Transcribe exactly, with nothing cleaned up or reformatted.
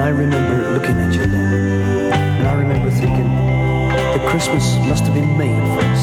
I remember looking at you then, and I remember thinking that Christmas must have been made for us.